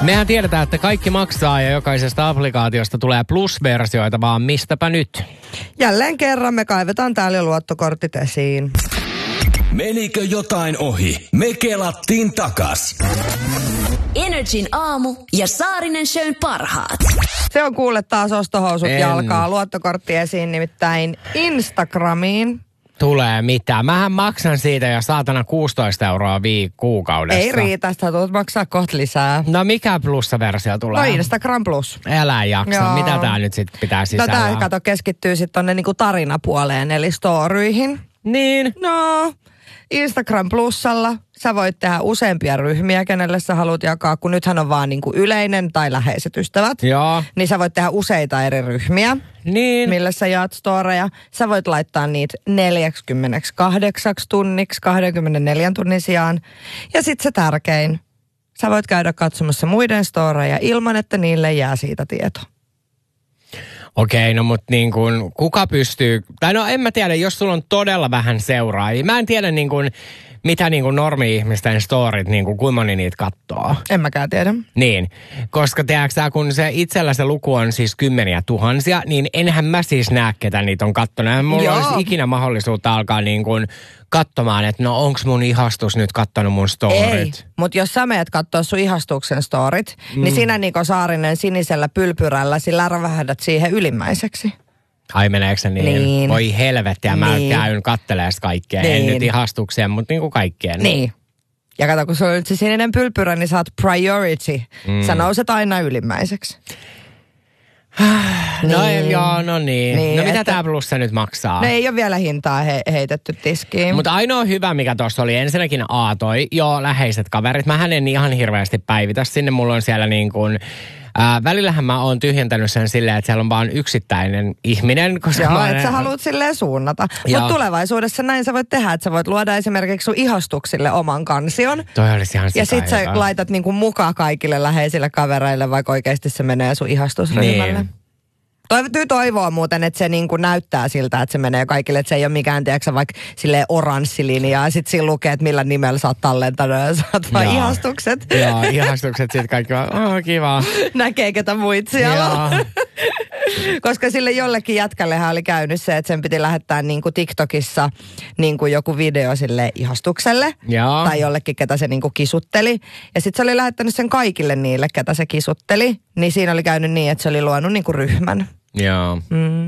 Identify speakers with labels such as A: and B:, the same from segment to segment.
A: Mehän tiedetään, että kaikki maksaa ja jokaisesta applikaatiosta tulee plus-versioita, vaan mistäpä nyt?
B: Jälleen kerran me kaivetaan täällä luottokortit esiin.
C: Menikö jotain ohi? Me kelattiin takas.
D: Energin aamu ja Saarinen Shown parhaat.
B: Se on kuule taas ostohousut jalkaa. Luottokortti esiin nimittäin Instagramiin.
A: Tulee mitä? Mähän maksan siitä ja saatana 16 euroa kuukaudessa.
B: Ei riitä, sitä tulet maksaa kohta lisää.
A: No mikä plussaversio tulee?
B: No Instagram Plus.
A: Älä jaksa. Joo. Mitä tää nyt sitten pitää sisällä?
B: Tää kato keskittyy sitten tonne niinku tarinapuoleen eli storyihin.
A: Niin.
B: No, Instagram Plusalla sä voit tehdä useampia ryhmiä, kenelle sä haluat jakaa, kun nythän on vaan niinku yleinen tai läheiset ystävät.
A: Joo.
B: Niin sä voit tehdä useita eri ryhmiä.
A: Niin.
B: Millä sä jaat storeja. Sä voit laittaa niitä 48 tunniksi, 24 tunnin sijaan. Ja sit se tärkein. Sä voit käydä katsomassa muiden storeja ilman, että niille jää siitä tieto.
A: Okei, no mutta niin kuin, kuka pystyy, tai no en mä tiedä, jos sulla on todella vähän seuraajia. Mä en tiedä niin kuin, mitä niin kuin normi-ihmisten storit, niin kuin, kuinka moni niitä kattoo.
B: En mäkään tiedä.
A: Niin, koska tiedätkö kun se itsellä se luku on siis 10 000, niin enhän mä siis näe, ketä niitä on kattonut. Mulla olisi ikinä mahdollisuutta alkaa niin kuin katsomaan, että no onks mun ihastus nyt kattonut mun storit.
B: Ei, mutta jos sä meet kattoo sun ihastuksen storit, niin sinä Niko Saarinen sinisellä pylpyrällä sillä rävähdät siihen ylimmäiseksi.
A: Ai meneekö se niin? Voi helvettiä, mä käyn kattelemaan kaikkea. Niin. En nyt ihastuksia, mutta niin kuin kaikkea.
B: Niin. Ja kato, kun sulla on nyt se sininen pylpyrä, niin sä oot priority. Sä nouset aina ylimmäiseksi.
A: No joo, no niin. No mitä tää plussa nyt maksaa?
B: No ei ole vielä hintaa heitetty tiskiin.
A: Mutta ainoa hyvä, mikä tuossa oli, ensinnäkin läheiset kaverit. Mähän en ihan hirveästi päivitä sinne. Mulla on siellä niin kuin välillähän mä oon tyhjentänyt sen silleen, että siellä on vaan yksittäinen ihminen.
B: Joo, että sä haluat silleen suunnata. Mutta tulevaisuudessa näin sä voit tehdä, että sä voit luoda esimerkiksi sun ihastuksille oman kansion.
A: Toi olisi ihan
B: ja sit sä laitat niinku mukaan kaikille läheisille kavereille, vaikka oikeasti se menee sun ihastusryhmälle. Niin. Täytyy toivoa muuten, että se niinku näyttää siltä, että se menee kaikille, että se ei ole mikään, tiedätkö, vaikka silleen oranssilinja, ja sitten siinä lukee, että millä nimellä sä oot tallentanut, ja saat vaan ihastukset.
A: Joo, ihastukset sitten kaikki vaan, kiva.
B: Näkee, ketä muit siellä. Koska sille jollekin jätkällehän oli käynyt se, että sen piti lähettää niinku TikTokissa niinku joku video sille ihastukselle.
A: Joo.
B: Tai jollekin, ketä se niinku kisutteli. Ja sitten se oli lähettänyt sen kaikille niille, ketä se kisutteli. Niin siinä oli käynyt niin, että se oli luonut niinku ryhmän.
A: Joo.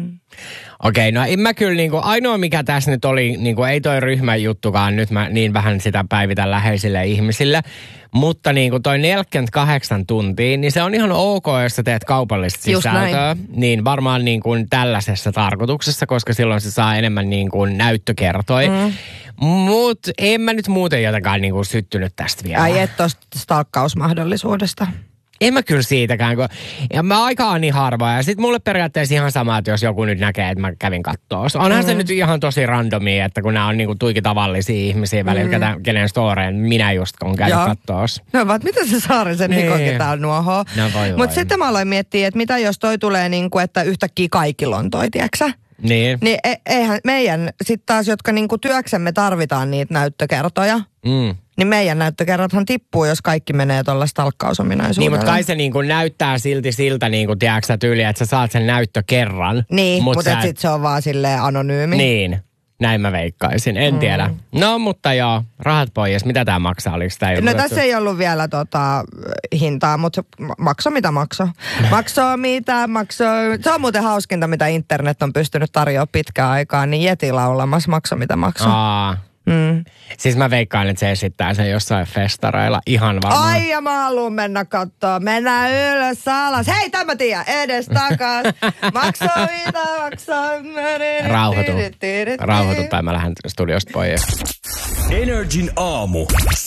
A: Okei, no en mä kyllä niinku, ainoa mikä tässä nyt oli, niinku ei toi ryhmän juttukaan, nyt mä niin vähän sitä päivitän läheisille ihmisille, mutta niinku toi 48 tuntia, niin se on ihan ok, jos sä teet kaupallista sisältöä, niin varmaan niinku tällaisessa tarkoituksessa, koska silloin se saa enemmän niinku näyttökertoja. Mutta en mä nyt muuten jotenkaan niinku syttynyt tästä vielä.
B: Ai et tosta stalkkausmahdollisuudesta.
A: En mä kyllä siitäkään, kun ja mä aika niin harvaa. Ja sit mulle periaatteessa ihan sama, että jos joku nyt näkee, että mä kävin kattoo. Onhan se nyt ihan tosi randomia, että kun nämä on niinku tuiki tavallisia ihmisiä välillä, kenen storeen minä just on käynyt kattoos.
B: No vaan, mitä se Saarisen
A: niin.
B: Niko, ketä on nuohoo.
A: No,
B: mutta sitten mä aloin miettiä, että mitä jos toi tulee niinku, että yhtäkkiä kaikilla on toi, tiiäksä?
A: Niin.
B: Niin eihän meidän sitten taas, jotka niinku työksemme tarvitaan niitä näyttökertoja, niin meidän näyttökerrathan tippuu, jos kaikki menee tuolla stalkkausominaisuudella.
A: Niin, mutta kai se niinku näyttää silti siltä niinku, tiedätkö tyyliä, että sä saat sen näyttökerran.
B: Niin, mutta sitten se on vaan silleen anonyymi.
A: Niin, näin mä veikkaisin. En tiedä. No, mutta joo, rahat pois. Mitä tää maksaa? Oliko tää
B: no tässä ei ollut vielä hintaa, mutta makso mitä makso. Makso mitä makso. Se on muuten hauskinta, mitä internet on pystynyt tarjoamaan pitkään aikaan, niin Jeti laulamassa makso mitä makso. Siis mä veikkaan, että se esittää sen jossain festareilla ihan varmaan. Ai ja mä haluun mennä kattoo. Mennään ylös alas. Hei, tämä tiedä. Edes takas. Maksoi mitä maksoi.
A: Rauhoitu tai mä lähden studiosta pois.
C: Energin aamu.